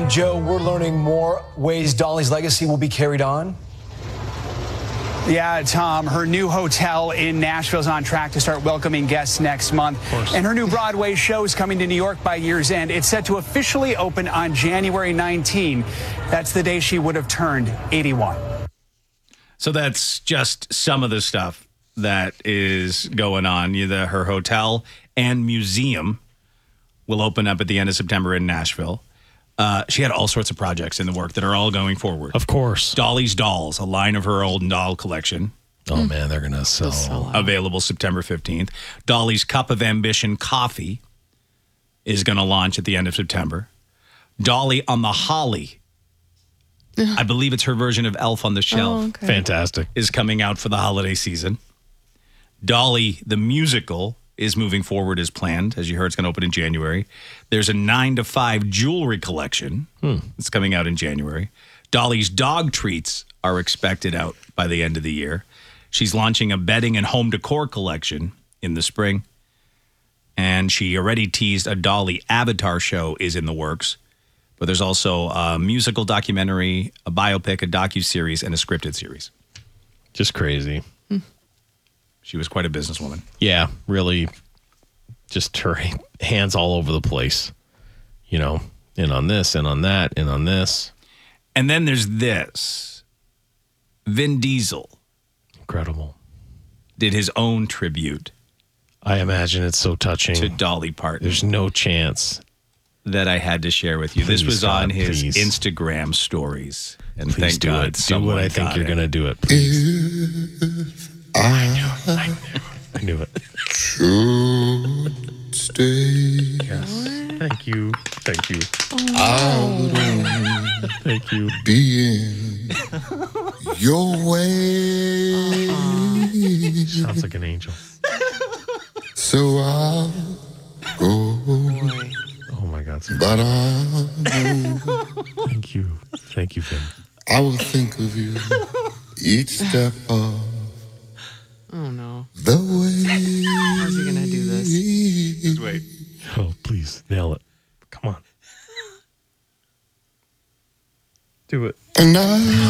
And Joe, we're learning more ways Dolly's legacy will be carried on. Yeah, Tom, her new hotel in Nashville is on track to start welcoming guests next month. And her new Broadway show is coming to New York by year's end. It's set to officially open on January 19. That's the day she would have turned 81. So that's just some of the stuff that is going on. Her hotel and museum will open up at the end of September in Nashville. She had all sorts of projects in the work that are all going forward. Of course. Dolly's Dolls, a line of her old doll collection. Oh, man, they're going to sell. Available September 15th. Dolly's Cup of Ambition coffee is going to launch at the end of September. Dolly on the Holly. I believe it's her version of Elf on the Shelf. Oh, okay. Fantastic. Is coming out for the holiday season. Dolly, the musical, is moving forward as planned. As you heard, it's going to open in January. There's a 9 to 5 jewelry collection. It's coming out in January. Dolly's dog treats are expected out by the end of the year. She's launching a bedding and home decor collection in the spring. And she already teased a Dolly Avatar show is in the works. But there's also a musical documentary, a biopic, a docuseries, and a scripted series. Just crazy. She was quite a businesswoman. Yeah, really. Just her hands all over the place. In on this, and on that, and on this. And then there's this. Vin Diesel Incredible. did his own tribute I imagine it's so touching. to Dolly Parton There's no chance. that I had to share with you. This Please, was on God, his please. Instagram stories. And Please thank do God it. Do someone what I think got you're it. going to do it. Please. I knew it. Should stay. Yes. Thank you. Thank you. I don't Thank you. be in your way. Sounds like an angel. So I'll go, Oh, my God. but I Thank you. Thank you, Vin. will think of you each step of Oh, no. the way. How's he going to do this? Just wait. Oh, please. Nail it. Come on. Do it. And I